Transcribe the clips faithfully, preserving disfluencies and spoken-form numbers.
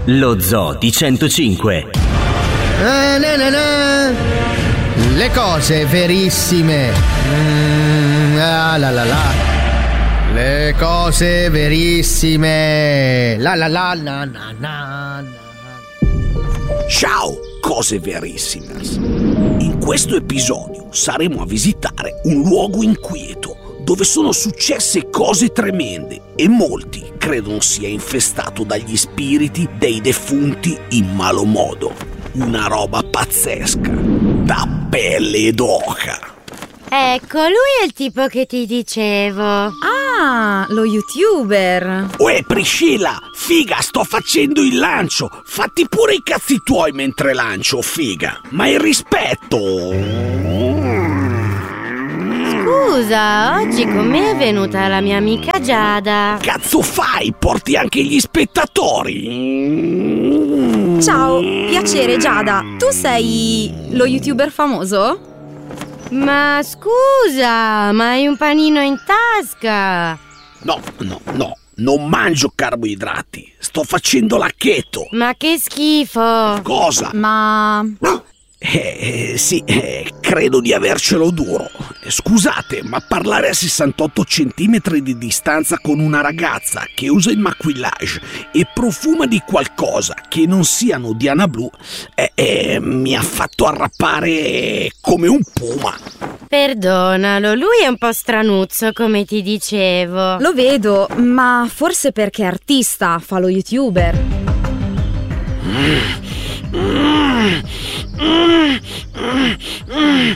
Lo Zoo di centocinque. Ah, na, na, na. Le cose verissime. Mm, ah, la la la. Le cose verissime. La la la na na na. Ciao, cose verissime. In questo episodio saremo a visitare un luogo inquieto dove sono successe cose tremende e molti credono sia infestato dagli spiriti dei defunti in malo modo. Una roba pazzesca, da pelle d'oca. Ecco, lui è il tipo che ti dicevo. Ah, lo youtuber. Uè, Priscilla, figa, sto facendo il lancio. Fatti pure i cazzi tuoi mentre lancio, figa. Ma il rispetto... Scusa, oggi con me è venuta la mia amica Giada. Cazzo fai? Porti anche gli spettatori? Ciao, piacere Giada. Tu sei lo youtuber famoso? Ma scusa, ma hai un panino in tasca? No, no, no, non mangio carboidrati. Sto facendo la keto. Ma che schifo. Cosa? Ma... Eh, sì, eh, credo di avercelo duro. Scusate, ma parlare a sessantotto centimetri di distanza con una ragazza che usa il maquillage e profuma di qualcosa che non siano Diana Blu eh, eh, mi ha fatto arrappare come un puma. Perdonalo, lui è un po' stranuzzo, come ti dicevo. Lo vedo, ma forse perché è artista, fa lo youtuber. Mm. Mm. Mm. Mm.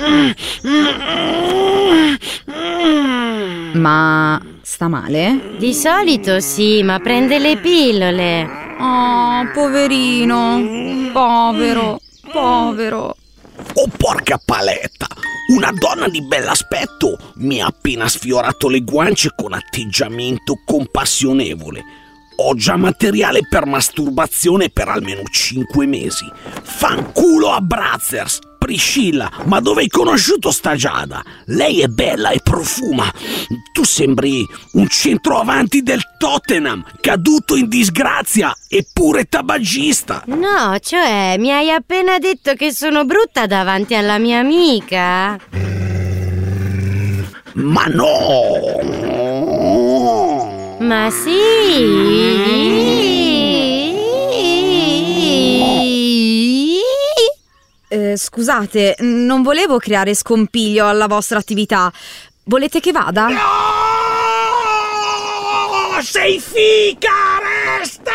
Mm. Ma sta male? Di solito sì, ma prende le pillole. Oh, poverino. Povero, povero. Oh, porca paletta! Una donna di bell'aspetto mi ha appena sfiorato le guance con atteggiamento compassionevole. Ho già materiale per masturbazione per almeno cinque mesi. Fanculo a Brazzers! Priscilla, ma dove hai conosciuto sta Giada? Lei è bella e profuma. Tu sembri un centroavanti del Tottenham, caduto in disgrazia, eppure tabagista. No, cioè, mi hai appena detto che sono brutta davanti alla mia amica? Ma no! Ma sì! Eh, scusate, non volevo creare scompiglio alla vostra attività. Volete che vada? No! Sei fica, resta!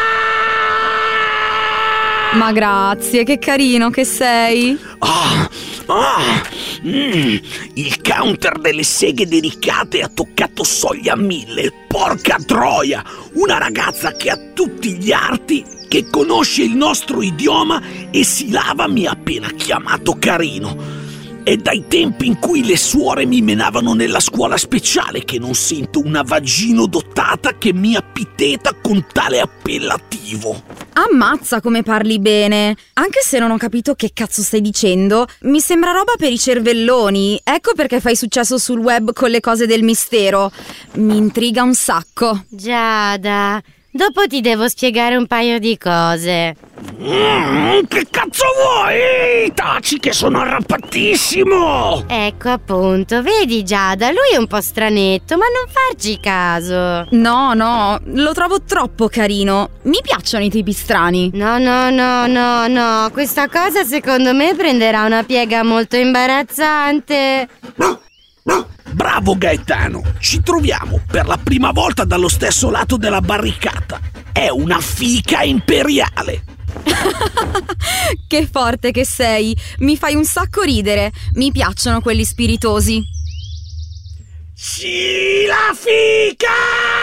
Ma grazie, che carino che sei. Ah, ah, mm, il counter delle seghe delicate ha toccato soglia mille. Porca troia! Una ragazza che ha tutti gli arti, che conosce il nostro idioma e si lava, mi ha appena chiamato carino. È dai tempi in cui le suore mi menavano nella scuola speciale che non sento una vagina dotata che mi appiteta con tale appellativo. Ammazza come parli bene. Anche se non ho capito che cazzo stai dicendo, mi sembra roba per i cervelloni. Ecco perché fai successo sul web con le cose del mistero. Mi intriga un sacco. Giada, dopo ti devo spiegare un paio di cose. Mm, che cazzo vuoi? Taci che sono arrappatissimo! Ecco appunto, vedi Giada, lui è un po' stranetto, ma non farci caso. No, no, lo trovo troppo carino. Mi piacciono i tipi strani. No, no, no, no, no, questa cosa secondo me prenderà una piega molto imbarazzante. Bravo Gaetano, ci troviamo per la prima volta dallo stesso lato della barricata. È una fica imperiale. Che forte che sei, mi fai un sacco ridere. Mi piacciono quelli spiritosi. Sì, la fica!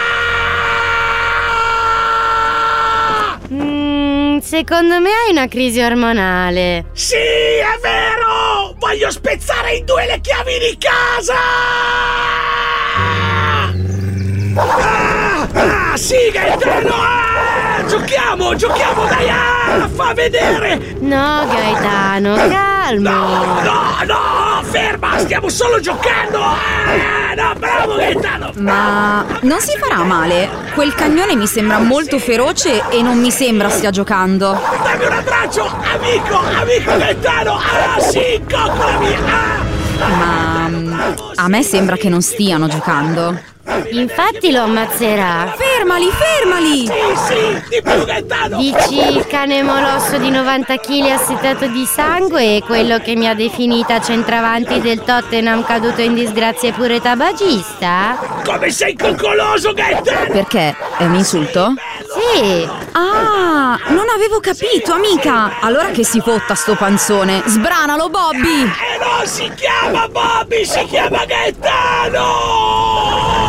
Mm, secondo me hai una crisi ormonale. Sì, è vero! Voglio spezzare in due le chiavi di casa! Ah, ah sì, Gaetano! Ah, giochiamo, giochiamo, dai! Ah, fa vedere! No, Gaetano, calmo. No, no, no! ferma, stiamo solo giocando. Ah, no, bravo Gaetano. Ma non si farà male? Quel cagnone mi sembra molto feroce e non mi sembra stia giocando. Dammi un abbraccio, amico, amico Gaetano. Ah, sì, coccolami. Ah. Ma a me sembra che non stiano giocando. Infatti lo ammazzerà. Fermali, fermali! Sì, sì, di più Gaetano. Dici il cane molosso di novanta chili assetato di sangue e quello che mi ha definita centravanti del Tottenham caduto in disgrazia e pure tabagista? Come sei coccoloso Gaetano. Perché? È un insulto? Sì. Ah, non avevo capito, amica. Allora che si fotta sto panzone. Sbranalo, Bobby. Eh no, si chiama Bobby, si chiama Gaetano.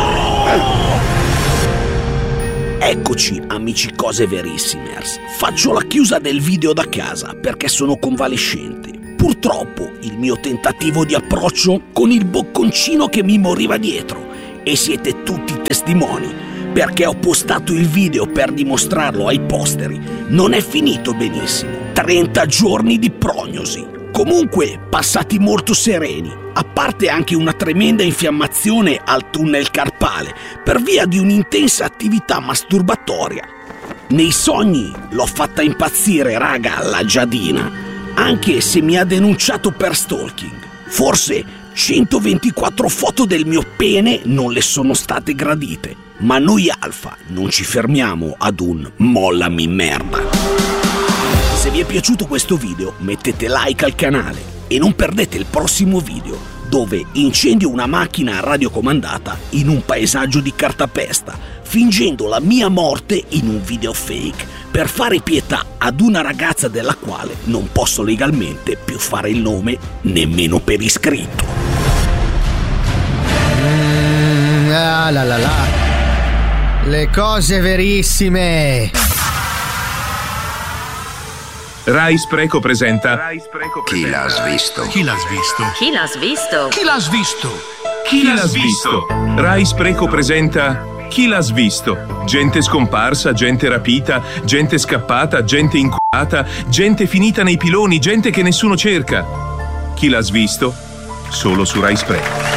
Eccoci amici cose verissimers. Faccio la chiusa del video da casa perché sono convalescente. Purtroppo il mio tentativo di approccio con il bocconcino che mi moriva dietro, e siete tutti testimoni perché ho postato il video per dimostrarlo ai posteri, non è finito benissimo. trenta giorni di prognosi. Comunque passati molto sereni, a parte anche una tremenda infiammazione al tunnel carpale per via di un'intensa attività masturbatoria. Nei sogni l'ho fatta impazzire, raga, la Giadina, anche se mi ha denunciato per stalking. Forse centoventiquattro foto del mio pene non le sono state gradite, ma noi alfa non ci fermiamo ad un mollami merda. Se vi è piaciuto questo video mettete like al canale e non perdete il prossimo video dove incendio una macchina radiocomandata in un paesaggio di cartapesta, fingendo la mia morte in un video fake per fare pietà ad una ragazza della quale non posso legalmente più fare il nome nemmeno per iscritto. Mm, ah, la la la. Le cose verissime. Rai Spreco presenta Chi l'ha svisto? Chi l'ha svisto? Chi l'ha svisto? Chi l'ha svisto? Chi l'ha svisto? Rai Spreco presenta Chi l'ha svisto? Gente scomparsa, gente rapita, gente scappata, gente inculata, gente finita nei piloni, gente che nessuno cerca. Chi l'ha svisto? Solo su Rai Spreco.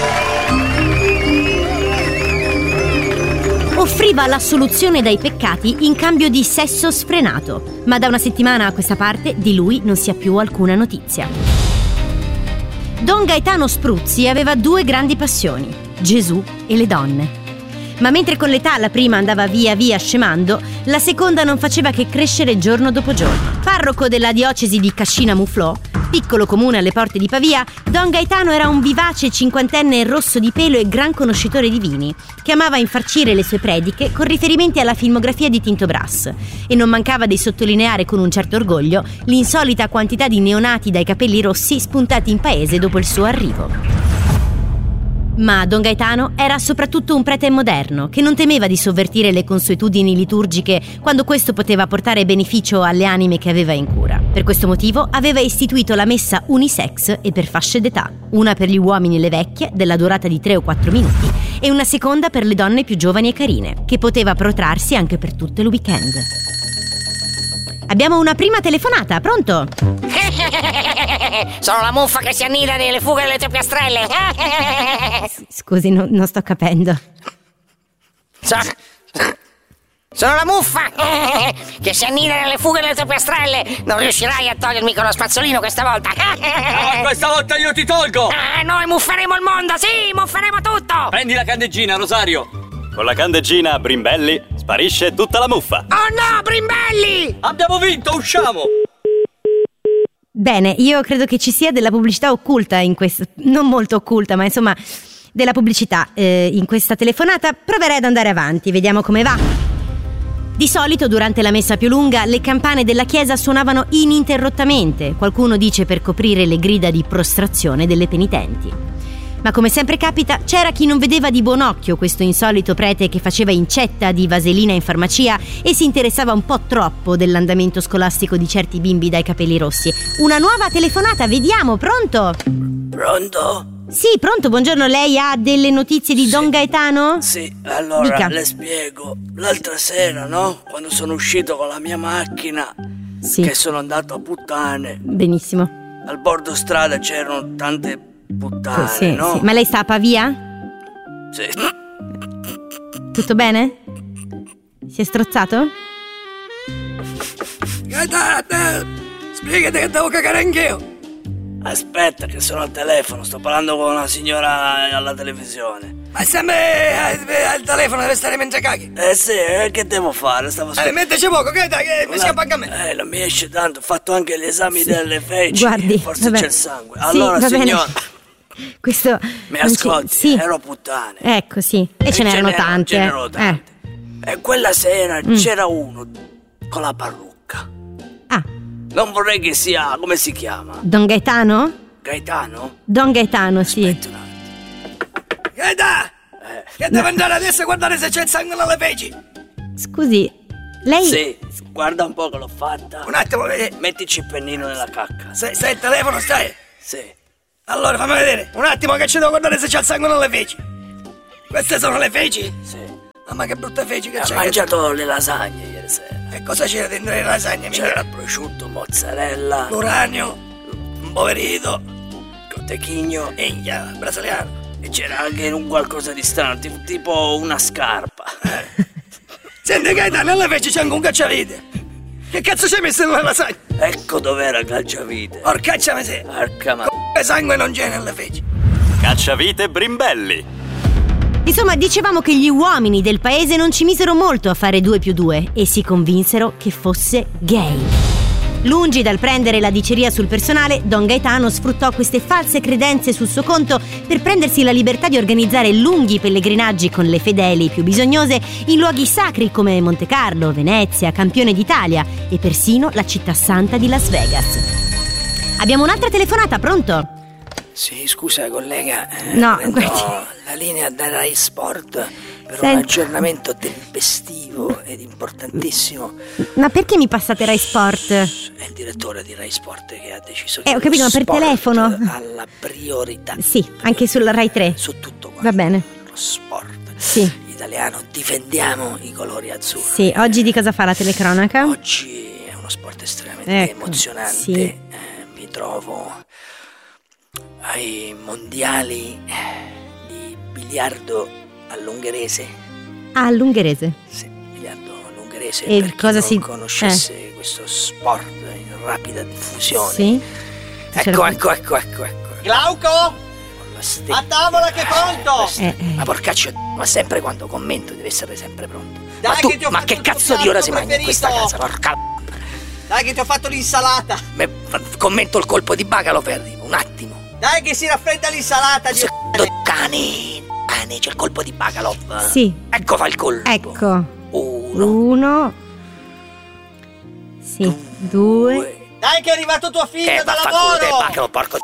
Offriva la soluzione dai peccati in cambio di sesso sfrenato, ma da una settimana a questa parte di lui non si ha più alcuna notizia. Don Gaetano Spruzzi aveva due grandi passioni: Gesù e le donne. Ma mentre con l'età la prima andava via via scemando, la seconda non faceva che crescere giorno dopo giorno. Parroco della diocesi di Cascina Muflò, piccolo comune alle porte di Pavia, Don Gaetano era un vivace cinquantenne rosso di pelo e gran conoscitore di vini, che amava infarcire le sue prediche con riferimenti alla filmografia di Tinto Brass, e non mancava di sottolineare con un certo orgoglio l'insolita quantità di neonati dai capelli rossi spuntati in paese dopo il suo arrivo. Ma Don Gaetano era soprattutto un prete moderno che non temeva di sovvertire le consuetudini liturgiche quando questo poteva portare beneficio alle anime che aveva in cura. Per questo motivo aveva istituito la messa unisex e per fasce d'età, una per gli uomini e le vecchie della durata di tre o quattro minuti e una seconda per le donne più giovani e carine, che poteva protrarsi anche per tutto il weekend. Abbiamo una prima telefonata, pronto? Sono la muffa che si annida nelle fughe delle tue piastrelle. Scusi, no, non sto capendo. So, sono la muffa che si annida nelle fughe delle tue piastrelle. Non riuscirai a togliermi con lo spazzolino questa volta. No, questa volta io ti tolgo. Ah, noi mufferemo il mondo, sì, mufferemo tutto. Prendi la candeggina, Rosario. Con la candeggina Brimbelli sparisce tutta la muffa. Oh no, Brimbelli! Abbiamo vinto, usciamo! Bene, io credo che ci sia della pubblicità occulta in questo, non molto occulta, ma insomma della pubblicità eh, in questa telefonata. Proverei ad andare avanti, vediamo come va. Di solito durante la messa più lunga le campane della chiesa suonavano ininterrottamente, qualcuno dice per coprire le grida di prostrazione delle penitenti. Ma come sempre capita, c'era chi non vedeva di buon occhio questo insolito prete che faceva incetta di vaselina in farmacia e si interessava un po' troppo dell'andamento scolastico di certi bimbi dai capelli rossi. Una nuova telefonata, vediamo, pronto? Pronto? Sì, pronto, buongiorno, lei ha delle notizie di sì. Don Gaetano? Sì, allora Dica. Le spiego. L'altra sera, no? Quando sono uscito con la mia macchina, sì. che sono andato a puttane. Benissimo. Al bordo strada c'erano tante puttane, sì, no? sì. Ma lei sta a Pavia? Sì. Tutto bene? Si è strozzato? Gaetano, spiegati che devo cagare anch'io. Aspetta che sono al telefono, sto parlando con una signora alla televisione. Ma sempre al telefono deve stare mentre caghi? Eh sì, eh, che devo fare? Stavo aspettando. Eh, metteci poco, che dai, che mi scappa anche a me. Eh, non mi esce tanto, ho fatto anche gli esami sì. delle feci. Guardi, forse vabbè. c'è il sangue. Sì, allora, va signora. Bene. Questo. Mi ascolti? Ci... Sì. Ero puttane. Ecco, sì. E, e ce n'erano tante. Ce n'erano tante. Eh. E quella sera mm. c'era uno con la parrucca. Ah. Non vorrei che sia, come si chiama? Don Gaetano? Gaetano? Don Gaetano, sì. Aspetta un attimo. Gaetano! Eh. Che devo andare adesso a guardare se c'è il sangue nelle feci. Scusi, lei... Sì, guarda un po' che l'ho fatta. Un attimo, eh. Mettici il pennino nella cacca. Stai, stai al telefono, stai? Sì. Allora, fammi vedere. Un attimo che ci devo guardare se c'è il sangue nelle feci. Queste sono le feci? Sì. Mamma che brutte feci che c'è. Ho mangiato che... le lasagne ieri sera. E cosa c'era dentro le lasagne? C'era prosciutto, mozzarella, l'uranio, un poverito, cotechigno e il brasiliano. E c'era anche un qualcosa di strano, tipo una scarpa. Eh. Senti Gaetano, nelle feci c'è anche un cacciavite. Che cazzo c'hai messo nella lasagna? Ecco dov'era il cacciavite. Porcaccia miseria. Porca ma... Come sangue non c'è nelle feci. Cacciavite Brimbelli. Insomma, dicevamo che gli uomini del paese non ci misero molto a fare due più due e si convinsero che fosse gay. Lungi dal prendere la diceria sul personale, Don Gaetano sfruttò queste false credenze sul suo conto per prendersi la libertà di organizzare lunghi pellegrinaggi con le fedeli più bisognose in luoghi sacri come Monte Carlo, Venezia, Campione d'Italia e persino la città santa di Las Vegas. Abbiamo un'altra telefonata, pronto? Sì, scusa collega, eh, no, prendo guardi. la linea da Rai Sport per Senta. un aggiornamento tempestivo ed importantissimo. Ma perché mi passate Rai Sport? È il direttore di Rai Sport che ha deciso che Eh, ho capito, ma per sport telefono? ha la priorità. Sì, anche sulla Rai tre. Su tutto quanto. Va bene. Lo sport Sì. italiano, difendiamo i colori azzurri. Sì, oggi di cosa fa la telecronaca? Oggi è uno sport estremamente Ecco, emozionante. sì. Eh, mi trovo ai mondiali di biliardo all'ungherese. Ah, all'ungherese. Sì, biliardo all'ungherese. E per chi cosa non si... conoscesse eh. questo sport in rapida diffusione. Sì. Ecco, ecco, ecco, ecco, ecco. Glauco? A tavola che è pronto! Eh, eh. Ma porcaccio, ma sempre quando commento deve essere sempre pronto. Dai, ma tu, che ti ho ma fatto che il tuo cazzo di ora piatto si mangia in questa preferito? casa? Porca... Dai che ti ho fatto l'insalata! Beh, commento il colpo di bacalo per un attimo. Dai che si raffredda l'insalata di... Secondo cane, cane, c'è il colpo di bacalo. Sì. Ecco fa il colpo. Ecco. Uno. Uno. Sì. Due. Due. Dai che è arrivato tuo figlio Eh, da vaffanculo, te, lavoro! bacalo, porco...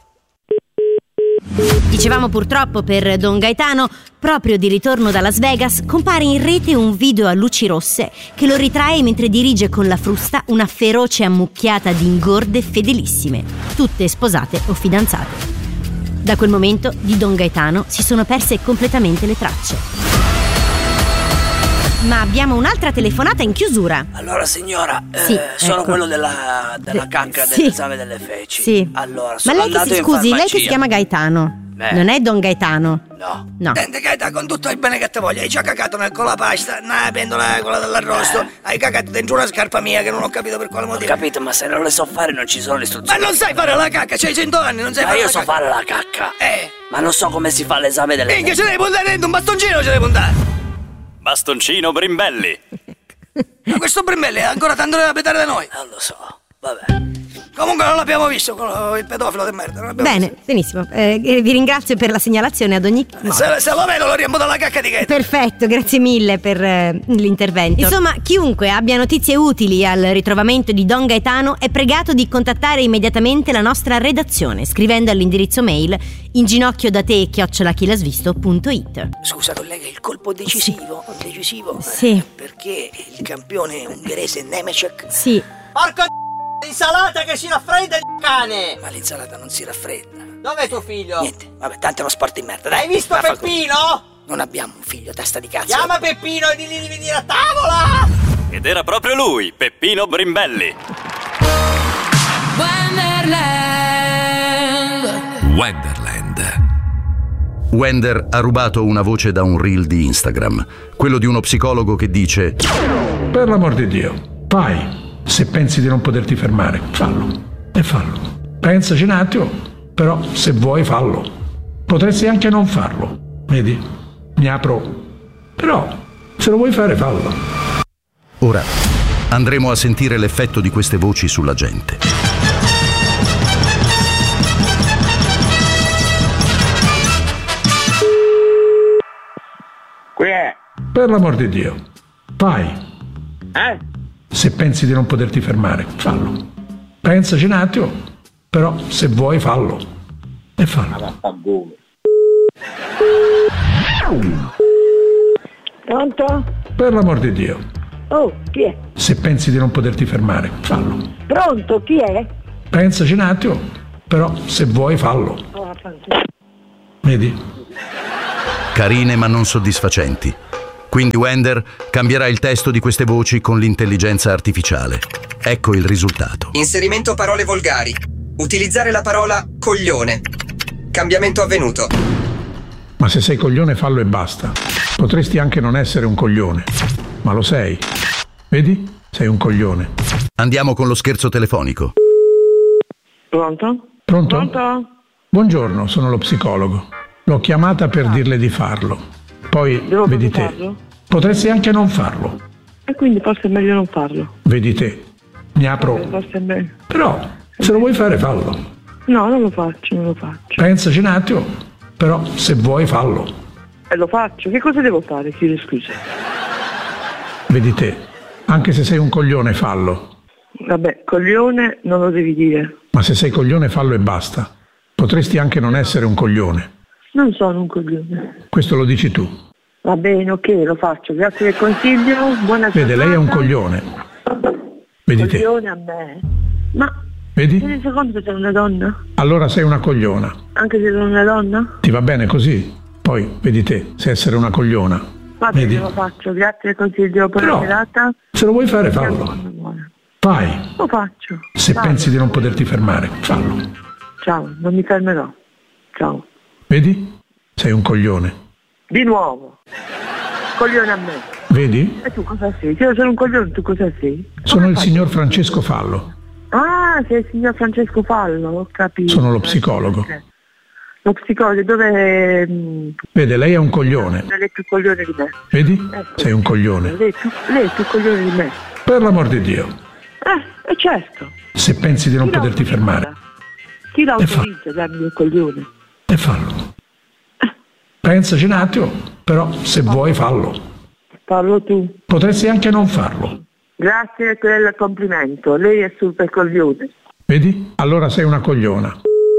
Dicevamo purtroppo per Don Gaetano, proprio di ritorno da Las Vegas, compare in rete un video a luci rosse che lo ritrae mentre dirige con la frusta una feroce ammucchiata di ingorde fedelissime, tutte sposate o fidanzate. Da quel momento di Don Gaetano si sono perse completamente le tracce. Ma abbiamo un'altra telefonata in chiusura. Allora signora, Sì, eh, sono ecco. quello della, della De- cacca sì. dell'esame delle feci. Sì. Allora, Ma sono lei che andato si in scusi, lei che farmacia. si chiama Gaetano. Eh. Non è Don Gaetano. No. No. Senti Gaeta, con tutto il bene che ti voglio, hai già cagato nel con la pasta, nella pentola quella dell'arrosto, eh. hai cagato dentro una scarpa mia che non ho capito per quale motivo. Ho capito, ma se non le so fare non ci sono le istruzioni. Ma non sai fare la cacca, c'hai cento anni, non sai Ma fare io la so cacca. fare la cacca. Eh. Ma non so come si fa l'esame delle... Minchia, ce devi puntare dentro un bastoncino, ce devi puntare. Bastoncino Brimbelli. Ma questo Brimbelli è ancora tanto da petare da noi. Non lo so, vabbè. Comunque non l'abbiamo visto con il pedofilo di merda. Non l'abbiamo Bene, benissimo. Eh, vi ringrazio per la segnalazione ad ogni... visto. Se, se lo vedo lo riempo dalla cacca di Gaeta. Perfetto, grazie mille per eh, l'intervento. Insomma, chiunque abbia notizie utili al ritrovamento di Don Gaetano è pregato di contattare immediatamente la nostra redazione scrivendo all'indirizzo mail inginocchiodate chiocciola chilasvisto punto it. Scusa collega, il colpo decisivo, decisivo. Sì. eh, Perché il campione ungherese Nemecek. Sì. Porco l'insalata che si raffredda il cane! Ma l'insalata non si raffredda. Dov'è tuo figlio? Niente, vabbè, tanto è uno sport di merda. Dai, Hai visto vaffanculo. Peppino? Non abbiamo un figlio, testa di cazzo. Chiama Peppino e digli di venire a tavola! Ed era proprio lui, Peppino Brimbelli. Wonderland. Wonderland. Wender ha rubato una voce da un reel di Instagram, quello di uno psicologo che dice: per l'amor di Dio, vai. Se pensi di non poterti fermare, fallo. E fallo. Pensaci un attimo, però se vuoi fallo. Potresti anche non farlo. Vedi? Mi apro. Però, se lo vuoi fare, fallo. Ora andremo a sentire l'effetto di queste voci sulla gente. Qui è. Per l'amor di Dio, vai. Eh? Se pensi di non poterti fermare, fallo. Pensaci un attimo, però se vuoi fallo. E fallo. Pronto? Per l'amor di Dio. Oh, chi è? Se pensi di non poterti fermare, fallo. Pronto, chi è? Pensaci un attimo, però se vuoi fallo. Oh, Vedi? Carine ma non soddisfacenti. Quindi Wender cambierà il testo di queste voci con l'intelligenza artificiale. Ecco il risultato. Inserimento parole volgari. Utilizzare la parola coglione. Cambiamento avvenuto. Ma se sei coglione, fallo e basta. Potresti anche non essere un coglione, ma lo sei. Vedi? Sei un coglione. Andiamo con lo scherzo telefonico. Pronto? Pronto? Pronto? Buongiorno, sono lo psicologo. L'ho chiamata per dirle di farlo. Poi, Devo vedi te, farlo? potresti anche non farlo. E quindi forse è meglio non farlo. Vedi te, mi apro. Forse è meglio. Però, se lo vuoi fare, fallo. No, non lo faccio, non lo faccio. Pensaci un attimo, però se vuoi, fallo. E lo faccio. Che cosa devo fare? Chiedo scusa. Vedi te, anche se sei un coglione, fallo. Vabbè, coglione non lo devi dire. Ma se sei coglione, fallo e basta. Potresti anche non essere un coglione. Non sono un coglione. Questo lo dici tu. Va bene, ok, lo faccio. Grazie del consiglio. Buona giornata. Vede, lei è un coglione. Vedi te. Coglione a me. Ma Vedi? ti rendi conto che sei una donna? Allora sei una cogliona. Anche se sono una donna? Ti va bene così? Poi, vedi te, se essere una cogliona. Va bene, Vedi? lo faccio. Grazie del consiglio. Buona Però, serata. se lo vuoi fare, fallo. Fai. Lo faccio. Se Vale. pensi di non poterti fermare, fallo. Ciao, non mi fermerò. Ciao. Vedi? Sei un coglione. Di nuovo. Coglione a me. Vedi? E tu cosa sei? Se io sono un coglione, tu cosa sei? Sono il signor Francesco Fallo. Ah, sei il signor Francesco Fallo, ho capito. Sono lo psicologo. Lo psicologo, dove... mh, Vede, lei è un coglione. lei è più coglione di me. Vedi? Ecco. Sei un coglione. Lei è, più, lei è più coglione di me. Per l'amor di Dio. Eh, e certo. Se pensi di non Chi poterti fermare, Chi l'autorizza a darmi il coglione? e fallo. Pensaci un attimo, però se vuoi fallo. Fallo tu. Potresti anche non farlo. Grazie per il complimento. Lei è super coglione. Vedi? Allora sei una cogliona.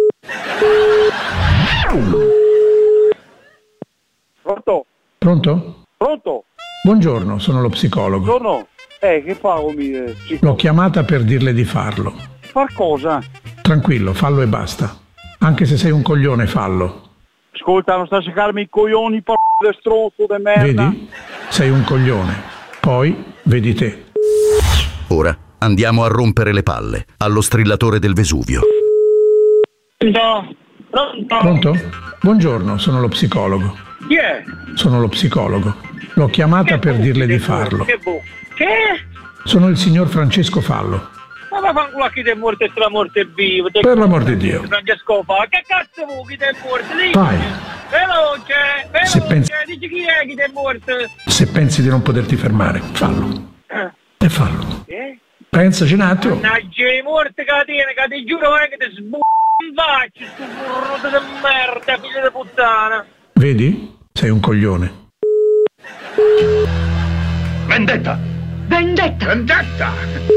Pronto? Pronto? Pronto? Buongiorno, sono lo psicologo. Buongiorno. Eh, che fa con me? L'ho chiamata per dirle di farlo. Far cosa? Tranquillo, fallo e basta. Anche se sei un coglione, fallo. Ascolta, non sta a cercarmi i coglioni, p***o di stronzo di merda. Vedi? Sei un coglione. Poi, vedi te. Ora andiamo a rompere le palle allo strillatore del Vesuvio. Pronto? Pronto? Pronto? Buongiorno, sono lo psicologo. Chi è? Sono lo psicologo. L'ho chiamata per dirle di farlo. Che bu? Che? Sono il signor Francesco Fallo. Ma va fanculo a chi ti è morto e tra morto e vivo. Te- Per l'amor di Dio. Francesco fa. Che cazzo vuoi chi ti è morto? Lì? Vai. Veloce, Se veloce, pensi- dici chi è chi ti è morto? Se pensi di non poterti fermare, fallo. Eh? E fallo. Eh? Pensaci un attimo. Mannaggia, i morti catene, che ti giuro eh, che ti sbu... in faccia, sto burro di merda, figlio di puttana. Vedi? Sei un coglione. Vendetta! Vendetta! Vendetta!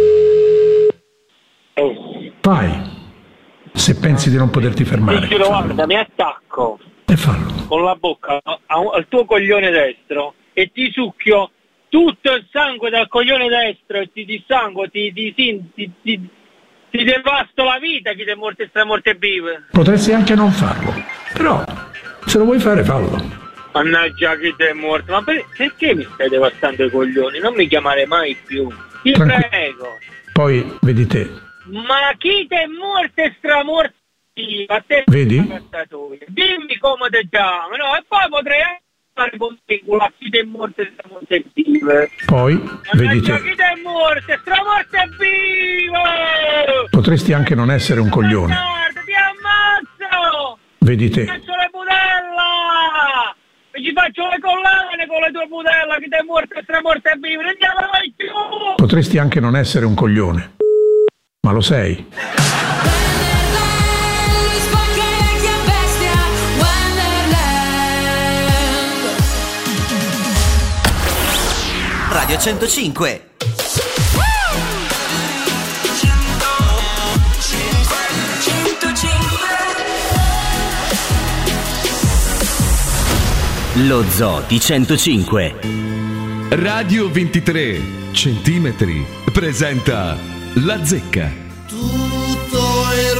Vai. Se pensi di non poterti fermare, Dici, guarda, mi attacco e fallo. con la bocca a un- al tuo coglione destro e ti succhio tutto il sangue dal coglione destro e ti dissanguo, ti, ti, ti, ti, ti, ti devasto la vita chi ti è morto e sta morto e vive. Potresti anche non farlo. Però, se lo vuoi fare, fallo. Mannaggia chi ti è morto, ma per- perché mi stai devastando i coglioni? Non mi chiamare mai più, ti Tranqui- prego. Poi, vedi te. Ma chi ti è morto e stramorto cattiva, a te vedi? Dimmi come ti chiami, no? E poi potrei anche fare con te con la chi è morte e stramorte è viva. Poi, vedi te. Chi è morte, stramorte è viva! Potresti anche non essere un coglione. Ti ammazzo! Vedi te. Ti faccio le budella! E ci faccio le collane con le tue budella, chi è morte e stramorte è viva! Non andiamo mai più! Potresti anche non essere un coglione. Ma lo sei. Radio centocinque. Lo Zoo di centocinque. Radio ventitré centimetri presenta La Zecca. Tutto il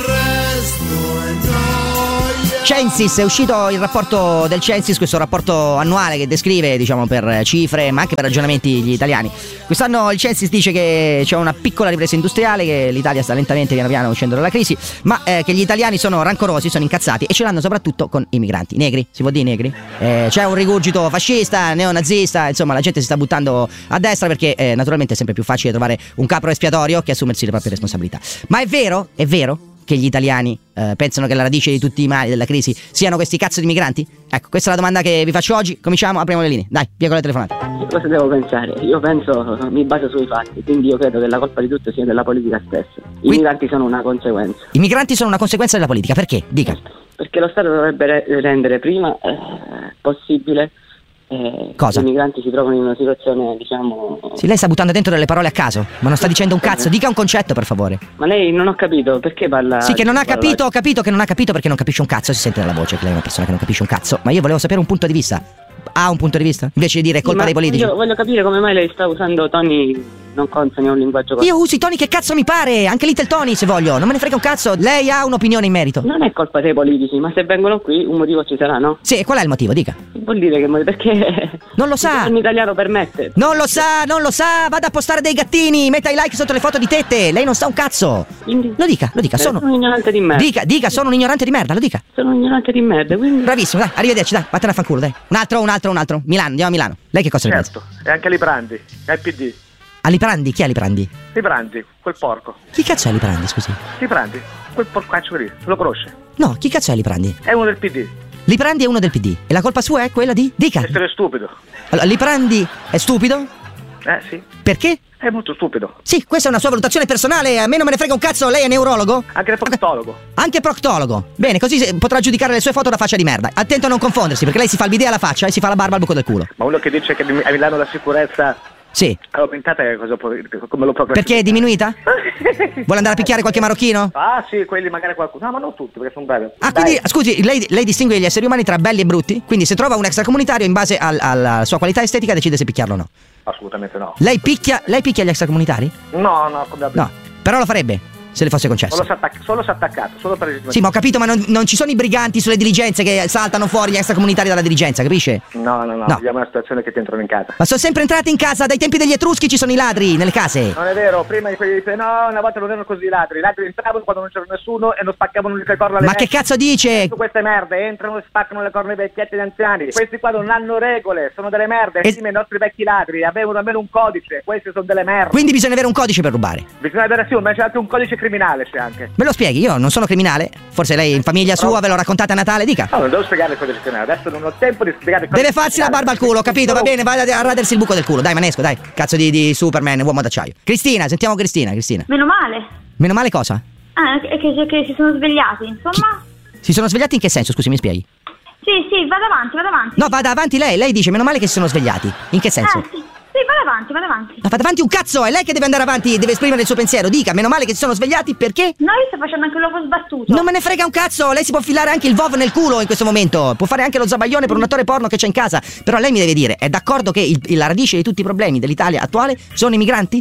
resto è gioia. Censis, è uscito il rapporto del Censis, questo rapporto annuale che descrive, diciamo, per cifre ma anche per ragionamenti gli italiani. Quest'anno il Censis dice che c'è una piccola ripresa industriale, che l'Italia sta lentamente piano piano uscendo dalla crisi, ma eh, che gli italiani sono rancorosi, sono incazzati e ce l'hanno soprattutto con i migranti negri, si può dire negri? Eh, c'è un rigurgito fascista, neonazista, insomma la gente si sta buttando a destra perché eh, naturalmente è sempre più facile trovare un capro espiatorio che assumersi le proprie responsabilità. Ma è vero? È vero che gli italiani eh, pensano che la radice di tutti i mali della crisi siano questi cazzo di migranti? Ecco, questa è la domanda che vi faccio oggi. Cominciamo, apriamo le linee. Dai, via con le telefonate. Cosa devo pensare? Io penso, mi baso sui fatti, quindi io credo che la colpa di tutto sia della politica stessa. I Qui... migranti sono una conseguenza. I migranti sono una conseguenza della politica, perché? Dica. Perché lo Stato dovrebbe re- rendere prima eh, possibile eh, Cosa? che i migranti si trovano in una situazione, diciamo... Sì, lei sta buttando dentro delle parole a caso, ma non sta dicendo un cazzo. Dica un concetto, per favore. Ma lei non ho capito, perché parla... Sì, che non ha parla... capito, ho capito che non ha capito perché non capisce un cazzo. Si sente dalla voce che lei è una persona che non capisce un cazzo. Ma io volevo sapere un punto di vista. Ha un punto di vista? Invece di dire è colpa sì, dei politici. Io voglio capire come mai lei sta usando toni non consoni a un linguaggio corretto. Io uso i toni che cazzo mi pare, anche Little Tony se voglio, non me ne frega un cazzo. Lei ha un'opinione in merito. Non è colpa dei politici, ma se vengono qui un motivo ci sarà, no? Sì, e qual è il motivo? Dica. Vuol dire che perché non lo sa. Il italiano permette. Non lo sa, non lo sa, vada a postare dei gattini, metta i like sotto le foto di tette. Lei non sa un cazzo. Quindi? Lo dica, lo dica, sono un ignorante di merda. Dica, dica, sono un ignorante di merda, lo dica. Sono un ignorante di merda, quindi. Bravissimo, dai, arrivederci, dai, vattene a fanculo, dai. Un altro, un altro, un altro. Milano, andiamo a Milano. Lei che cosa certo, ne pensa? E anche Liprandi, è il P D. A Liprandi? Chi è Liprandi? Liprandi, quel porco. Chi cazzo è Liprandi, scusi? Liprandi, quel porcaccio lì, lo conosce? No, chi cazzo è Liprandi? È uno del P D. Liprandi è uno del P D. E la colpa sua è quella di? Dica. Essere stupido. Allora, Liprandi è stupido? Eh sì. Perché? È molto stupido. Sì, questa è una sua valutazione personale, a me non me ne frega un cazzo, lei è neurologo? Anche proctologo. Anche proctologo. Bene, così potrà giudicare le sue foto da faccia di merda. Attento a non confondersi, perché lei si fa il bidet alla faccia e si fa la barba al buco del culo. Ma uno che dice che a Milano la sicurezza sì è aumentata, cosa può, come lo può perché è diminuita? Vuole andare a picchiare qualche marocchino? Ah sì, quelli magari qualcuno. No, ma non tutti, perché sono bravi. Ah, Dai. quindi, scusi, lei, lei distingue gli esseri umani tra belli e brutti? Quindi se trova un extracomunitario in base al, alla sua qualità estetica decide se picchiarlo o no? Assolutamente no. Lei picchia, lei picchia gli extracomunitari? No, no, come no, però lo farebbe se le fosse concesso. Solo si attac- solo si attaccato, solo per Sì, ma ho capito, ma non, non ci sono i briganti sulle diligenze che saltano fuori gli extracomunitari dalla diligenza, capisce? No, no, no, no. Vediamo una situazione che ti entrano in casa. Ma sono sempre entrati in casa, dai tempi degli Etruschi ci sono i ladri nelle case. Non è vero, prima di quelli no, una volta non erano così i ladri. I ladri entravano quando non c'era nessuno e non spaccavano le corna alle Ma vecchie. Che cazzo dice? Su queste merde, entrano e spaccano le corna ai vecchietti e agli anziani. Questi qua non hanno regole, sono delle merde. E... Insieme ai nostri vecchi ladri avevano almeno un codice, questi sono delle merde. Quindi bisogna avere un codice per rubare. Bisogna avere sì, ma c'è anche un codice criminale, c'è anche. Me lo spieghi, io non sono criminale. Forse lei in famiglia sua ve lo raccontate a Natale, dica. No, non devo spiegare il codice criminale, adesso non ho tempo di spiegare il codice. Deve farsi la barba al culo, capito? Va bene, vada a radersi il buco del culo. Dai, manesco, dai. Cazzo di, di Superman, uomo d'acciaio. Cristina, sentiamo Cristina, Cristina. Meno male. Meno male cosa? Ah, che, che, che si sono svegliati, insomma. Chi? Si sono svegliati in che senso? Scusi, mi spieghi. Sì, sì, vado avanti, vado avanti. No, vada avanti lei, lei dice meno male che si sono svegliati. In che senso? Eh, sì. Sì, vado avanti, vado avanti. Ma vado avanti un cazzo, è lei che deve andare avanti, deve esprimere il suo pensiero. Dica, meno male che si sono svegliati, perché? No, io sto facendo anche l'uovo sbattuto. Non me ne frega un cazzo, lei si può filare anche il V O V nel culo in questo momento. Può fare anche lo zabaglione per un attore porno che c'è in casa. Però lei mi deve dire, è d'accordo che il, la radice di tutti i problemi dell'Italia attuale sono i migranti?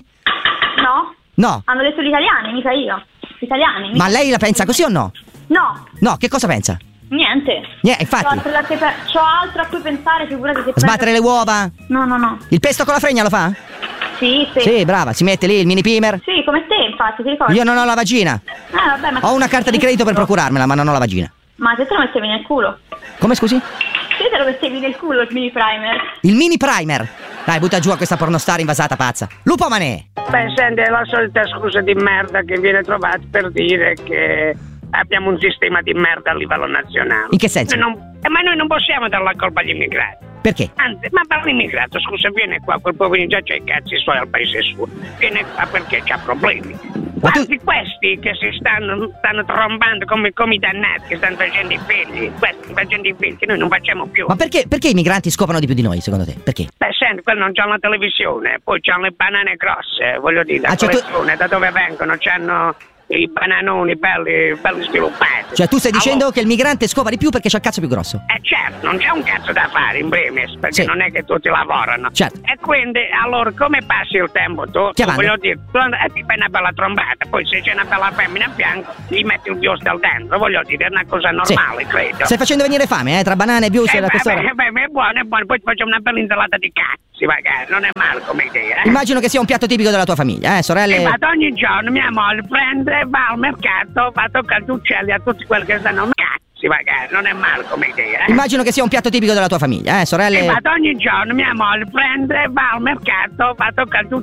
No. No. Hanno detto gli italiani, mica io. Gli italiani. Ma lei la pensa così o no? No. No, che cosa pensa? Niente. Niente, infatti. C'ho altro, pe- c'ho altro a cui pensare, figurati se Sbattere penso... le uova? No, no, no. Il pesto con la fregna lo fa? Sì, sì. Sì, brava, si mette lì il mini pimer. Sì, come te, infatti, ti ricordi? Io non ho la vagina. Ah, vabbè, ma Ho una carta di credito per procurarmela, ma non ho la vagina. Ma se te lo mettevi nel culo? Come, scusi? Se te lo mettevi nel culo il mini primer? Il mini primer. Dai, butta giù a questa pornostar invasata pazza. Lupo Manè. Beh, senti, è la solita scusa di merda che viene trovata per dire che abbiamo un sistema di merda a livello nazionale. In che senso? Noi non, eh, ma noi non possiamo dare la colpa agli immigrati. Perché? Anzi, ma per l'immigrato, scusa, viene qua, quel poverino già c'ha i cazzi suoi al paese suo. Viene qua perché c'ha problemi. Quanti questi che si stanno, stanno trombando come, come i dannati, che stanno facendo i figli, questi facendo i figli che noi non facciamo più. Ma perché, perché i migranti scopano di più di noi, secondo te? Perché? Beh, senti, quelli non c'hanno la televisione, poi c'hanno le banane grosse, voglio dire, la Ah, cioè tu- collezione, da dove vengono, c'hanno i bananoni belli, belli sviluppati. Cioè tu stai dicendo Allora- che il migrante scopa di più perché c'ha il cazzo più grosso? Eh certo, non c'è un cazzo da fare in primis, perché Sì. non è che tutti lavorano. Certo. E quindi, allora, come passi il tempo tu? Chiamando. Voglio dire, tu and- eh, ti fai una bella trombata, poi se c'è una bella femmina a fianco, gli metti il biostel dentro, voglio dire, è una cosa normale, Sì. credo. Stai facendo venire fame, eh? Tra banane e bius Eh, a beh, quest'ora. beh, beh, beh, è buono, è buono, poi ti facciamo una bella insalata di cazzi, magari, non è male come idea, eh? Immagino che sia un piatto tipico della tua famiglia, eh, sorelle? E vado ogni giorno, mia moglie prende, va al mercato, va a toccare gli uccelli a tutti quelli che stanno cazzi, magari, non è male come idea, eh? Immagino che sia un piatto tipico della tua famiglia, eh, sorelle? E vado ogni giorno, mia moglie prende, va al mercato, va a toccare gli